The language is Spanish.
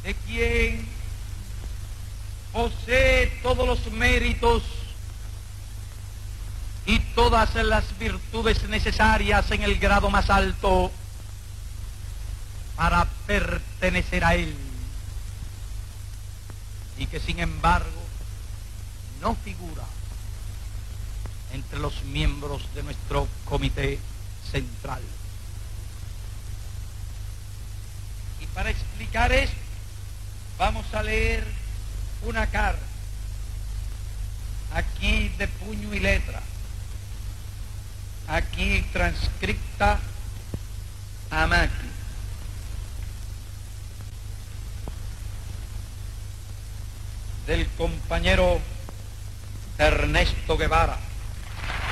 de quien posee todos los méritos y todas las virtudes necesarias en el grado más alto para pertenecer a él, y que sin embargo no figura entre los miembros de nuestro comité central. Y para explicar esto, vamos a leer una carta, aquí de puño y letra, aquí transcripta a máquina. Del compañero Ernesto Guevara,